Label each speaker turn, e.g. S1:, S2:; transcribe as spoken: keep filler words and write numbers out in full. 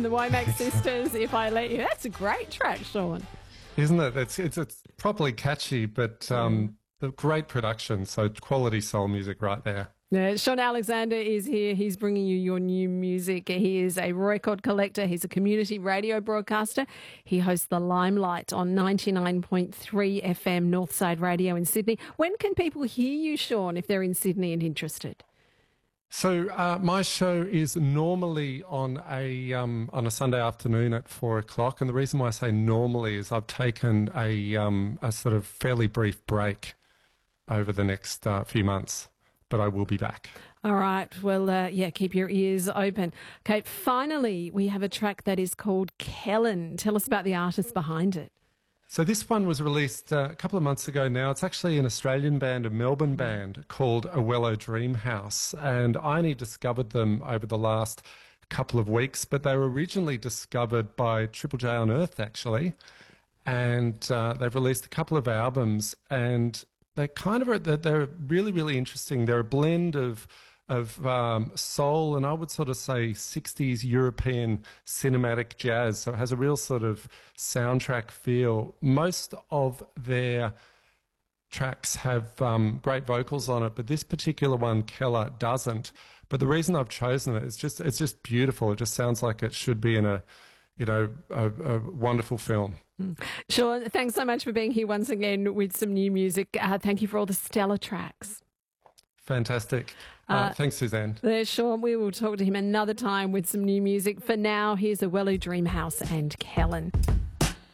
S1: the Womack Sisters, If I Let You. That's a great track, Sean.
S2: Isn't it? It's it's, it's properly catchy, but um, the great production. So quality soul music right there.
S1: Yeah, Sean Alexander is here. He's bringing you your new music. He is a record collector. He's a community radio broadcaster. He hosts The Limelight on ninety-nine point three F M Northside Radio in Sydney. When can people hear you, Sean, if they're in Sydney and interested?
S2: So uh, my show is normally on a um, on a Sunday afternoon at four o'clock, and the reason why I say normally is I've taken a um, a sort of fairly brief break over the next uh, few months, but I will be back.
S1: All right. Well, uh, yeah, keep your ears open. Okay, finally, we have a track that is called Kellen. Tell us about the artist behind it.
S2: So this one was released uh, a couple of months ago now. It's actually an Australian band, a Melbourne band called Awello Dreamhouse, and I only discovered them over the last couple of weeks, but they were originally discovered by Triple J Unearthed, actually, and uh, they've released a couple of albums, and they kind of are, they're, they're really, really interesting. They're a blend of of um, soul and I would sort of say sixties European cinematic jazz. So it has a real sort of soundtrack feel. Most of their tracks have um, great vocals on it, but this particular one, Keller, doesn't. But the reason I've chosen it is just it's just beautiful. It just sounds like it should be in a, you know, a, a wonderful film.
S1: Sean, thanks so much for being here once again with some new music. Uh, thank you for all the stellar tracks.
S2: Fantastic. Uh, uh, thanks, Suzanne.
S1: There's Sean. We will talk to him another time with some new music. For now, here's Awello Dreamhouse and Kellen.